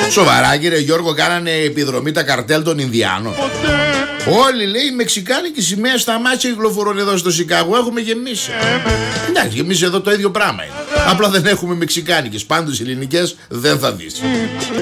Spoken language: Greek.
Σοβαρά κύριε Γιώργο, κάνανε επιδρομή τα καρτέλ των Ινδιάνων? Όλοι λέει η μεξικάνικη σημαία στα μάτια κυκλοφορούν εδώ στο Σικάγο. Έχουμε γεμίσει. Εντάξει, εμείς εδώ το ίδιο πράγμα είναι. Απλά δεν έχουμε μεξικάνικες. Πάντως ελληνικές δεν θα δεις.